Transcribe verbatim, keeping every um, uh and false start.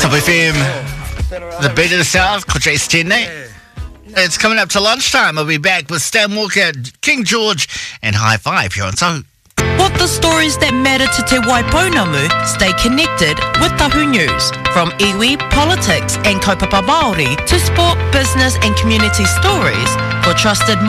Top F M, the beat of the South, ko Jace Tēnei. It's coming up to lunchtime. I'll be back with Stan Walker, King George, and High Five here on Tahu. What the stories that matter to Te Waipounamu, stay connected with Tahu News. From iwi, politics and kaupapa Māori to sport, business and community stories for trusted